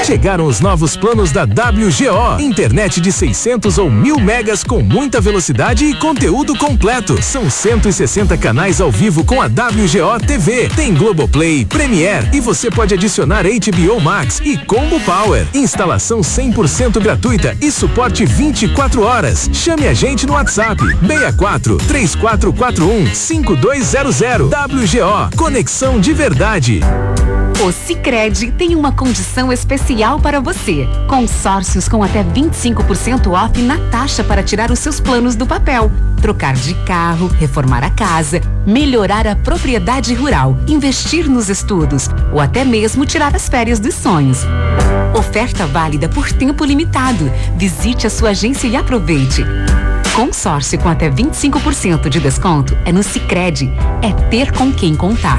Chegaram os novos planos da WGO. Internet de 600 ou 1000 megas com muita velocidade e conteúdo completo. São 160 canais ao vivo com a WGO TV. Tem Globoplay, Premiere e você pode adicionar HBO Max e Combo Power. Instalação 100% gratuita e suporte 24 horas. Chame a gente no WhatsApp 64 3441 5200. WGO, conexão de verdade. O Sicredi tem uma condição especial para você. Consórcios com até 25% off na taxa para tirar os seus planos do papel. Trocar de carro, reformar a casa, melhorar a propriedade rural, investir nos estudos ou até mesmo tirar as férias dos sonhos. Oferta válida por tempo limitado. Visite a sua agência e aproveite. Consórcio com até 25% de desconto é no Sicredi. É ter com quem contar.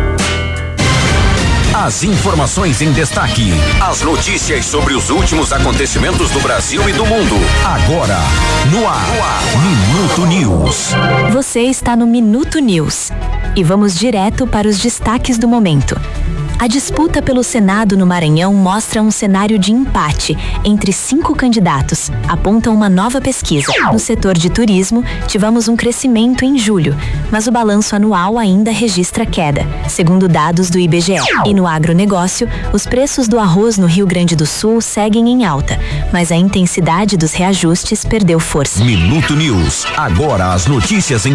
As informações em destaque. As notícias sobre os últimos acontecimentos do Brasil e do mundo. Agora, no ar. Minuto News. Você está no Minuto News. E vamos direto para os destaques do momento. A disputa pelo Senado no Maranhão mostra um cenário de empate entre 5 candidatos, aponta uma nova pesquisa. No setor de turismo, tivemos um crescimento em julho, mas o balanço anual ainda registra queda, segundo dados do IBGE. E no agronegócio, os preços do arroz no Rio Grande do Sul seguem em alta, mas a intensidade dos reajustes perdeu força. Minuto News. Agora as notícias em